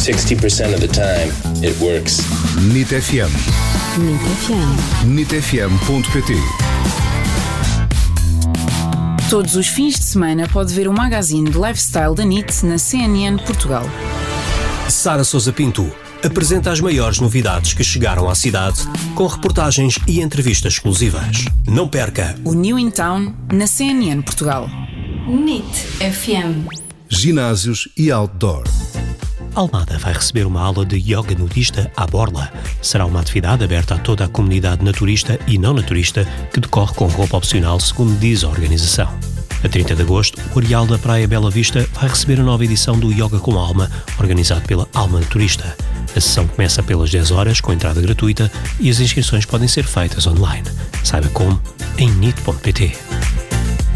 60% of the time, it works. NIT FM. NIT FM. nitfm.pt. Todos os fins de semana pode ver o magazine de lifestyle da NIT na CNN Portugal. Sara Sousa Pinto apresenta as maiores novidades que chegaram à cidade, com reportagens e entrevistas exclusivas. Não perca O New in Town na CNN Portugal. NIT FM. Ginásios e outdoor. Almada vai receber uma aula de yoga nudista à borla. Será uma atividade aberta a toda a comunidade naturista e não naturista que decorre com roupa opcional, segundo diz a organização. A 30 de agosto, o Areal da Praia Bela Vista vai receber a nova edição do Yoga com Alma, organizado pela Alma Naturista. A sessão começa pelas 10 horas, com entrada gratuita, e as inscrições podem ser feitas online. Saiba como em nit.pt.